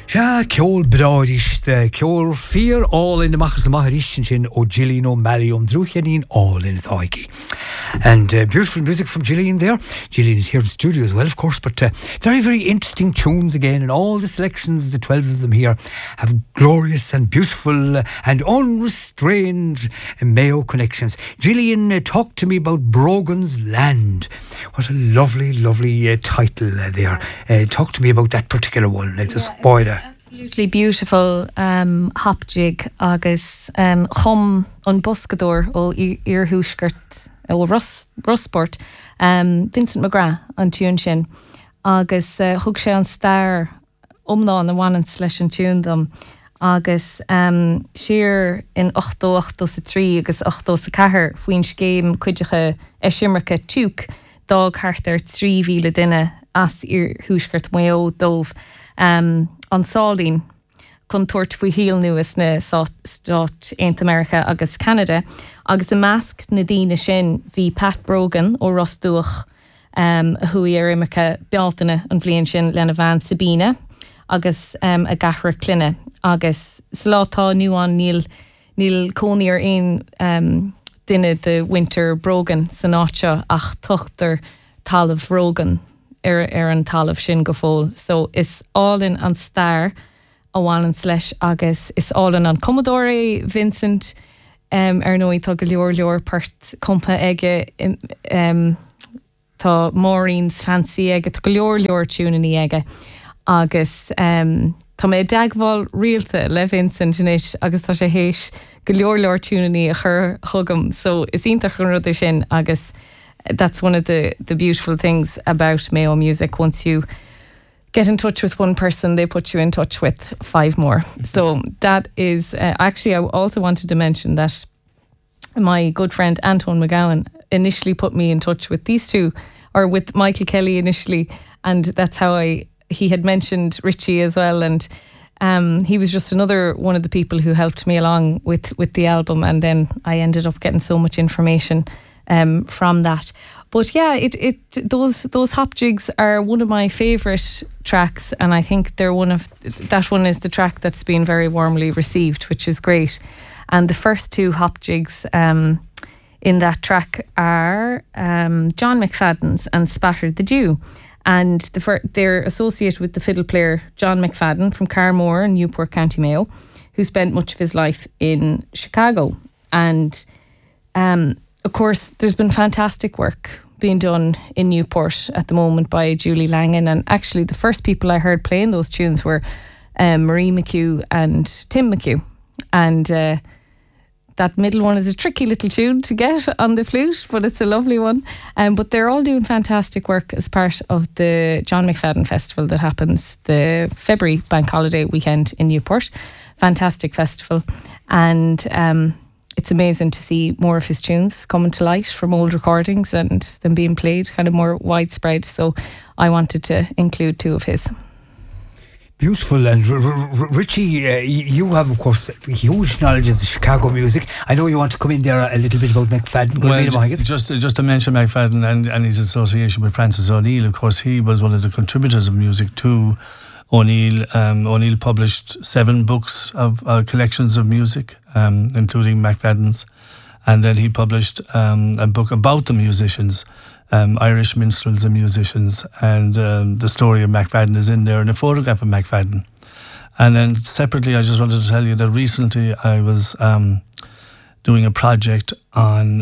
Ja, ceol bráidis de ceol fear all in the machas the maharishin sin o Gillian O'Malley Druchanin all in the Thaiki. And beautiful music from Gillian there. Gillian is here in the studio as well, of course, but very, very interesting tunes again, and all the selections, the 12 of them here, have glorious and beautiful and unrestrained Mayo connections. Gillian talked to me about Brogan's Land. What a lovely, lovely title there. Talk to me about that particular one. Let us boy there. Absolutely beautiful hopjig agus chum an buscador ó Iarthúsgurt ó Russport Vincent McGrath an tune sin agus thug sé an stair umná na bhaint leis an tune dom agus siar in 8-8-3 agus 8-4 faoin scéim cuideacha Simmercha túk dag hartar 3,000 duine as Iarthúsgurt Mayo dómh an Sálín chun tuairt faoi híal nuas na Stát Aontaithe America agus Canada agus a measc na daoine sin bhí Pat Brogan ó Rosdúach thuí ar imimecha bealtaine an bhliain sin lena bhean Sabina agus a gahra cluine agus slátá nuán níl cónaí ar aon duine de Winter Brogan san áitse ach tuchttar talamh Brogan ar an talamh sin go fóil. So is all in an stair a bhhain leis agus is all in an Commodore Vincent ar nóí tá go leor part compa aige tá Maureen's Fancy aige tá go leor túnaí aige agus tá mé deagháil rialta le Vincent inis agus tá sé héis go leor túnaí a chur thugam, so is ionta chun rud sin agus that's one of the beautiful things about Mayo music. Once you get in touch with one person, they put you in touch with 5 more. So that is actually, I also wanted to mention that my good friend Anton McGowan initially put me in touch with these two, or with Michael Kelly initially, and that's how he had mentioned Richie as well, and he was just another one of the people who helped me along with the album, and then I ended up getting so much information from that. But yeah, those hopjigs are one of my favourite tracks, and I think that one is the track that's been very warmly received, which is great. And the first 2 hopjigs in that track are John McFadden's and Spattered the Dew. And they're associated with the fiddle player John McFadden from Carmore in Newport, County Mayo, who spent much of his life in Chicago. And of course, there's been fantastic work being done in Newport at the moment by Julie Langan, and actually the first people I heard playing those tunes were Marie McHugh and Tim McHugh, and that middle one is a tricky little tune to get on the flute, but it's a lovely one. But they're all doing fantastic work as part of the John McFadden Festival that happens the February bank holiday weekend in Newport. Fantastic festival, and it's amazing to see more of his tunes coming to light from old recordings and them being played kind of more widespread. So I wanted to include 2 of his. Beautiful. And Richie, you have, of course, huge knowledge of the Chicago music. I know you want to come in there a little bit about McFadden. Well, just to mention McFadden and his association with Francis O'Neill. Of course, he was one of the contributors of music to O'Neill. O'Neill published 7 books of collections of music, including McFadden's, and then he published a book about the musicians, Irish minstrels and musicians, and the story of McFadden is in there, and a photograph of McFadden. And then separately, I just wanted to tell you that recently I was doing a project on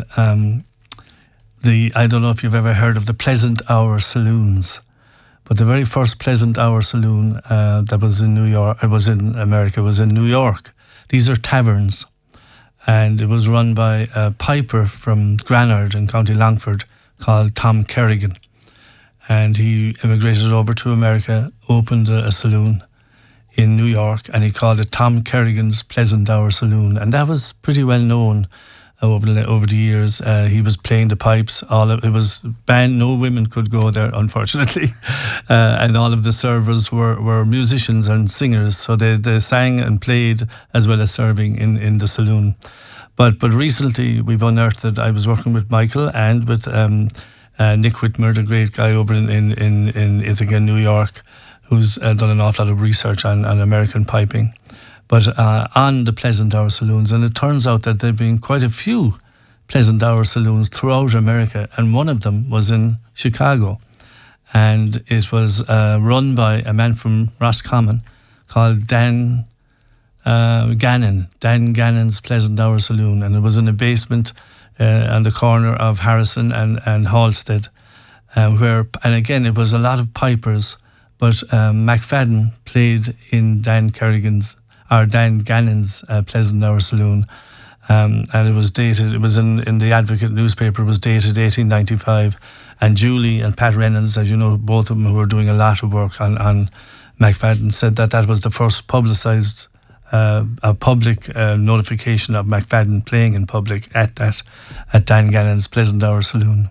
I don't know if you've ever heard of the Pleasant Hour saloons. But the very first Pleasant Hour saloon that was in New York, it was in America, was in New York. These are taverns, and it was run by a piper from Granard in County Longford called Tom Kerrigan. And he immigrated over to America, opened a saloon in New York, and he called it Tom Kerrigan's Pleasant Hour Saloon. And that was pretty well known over the years. He was playing the pipes. It was banned. No women could go there, unfortunately. And all of the servers were musicians and singers, so they sang and played as well as serving in the saloon. But recently we've unearthed that I was working with Michael and with Nick Whitmer, the great guy over in Ithaca, New York, who's done an awful lot of research on American piping, but on the Pleasant Hour saloons. And it turns out that there have been quite a few Pleasant Hour saloons throughout America, and one of them was in Chicago. And it was run by a man from Roscommon called Dan Gannon, Dan Gannon's Pleasant Hour Saloon. And it was in a basement on the corner of Harrison and Halstead, and again, it was a lot of pipers, but McFadden played in Dan Gannon's Pleasant Hour Saloon. And it was dated, it was in the Advocate newspaper, it was dated 1895. And Julie and Pat Reynolds, as you know, both of them who were doing a lot of work on McFadden, said that was the first publicised public notification of McFadden playing in public at Dan Gannon's Pleasant Hour Saloon.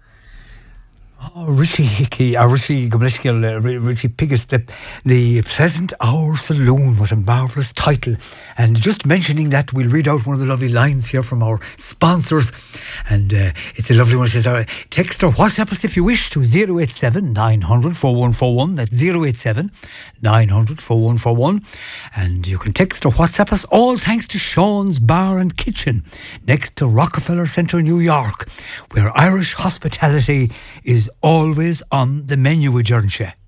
Richie Hickey, Richie Gobliskill, Richie Piggis, the Pleasant Hour Saloon. What a marvellous title. And just mentioning that, we'll read out one of the lovely lines here from our sponsors. And it's a lovely one. It says, text or WhatsApp us if you wish to 087 900 4141. That's 087 900 4141. And you can text or WhatsApp us, all thanks to Sean's Bar and Kitchen next to Rockefeller Centre, New York, where Irish hospitality is always on the menu, with Jernche.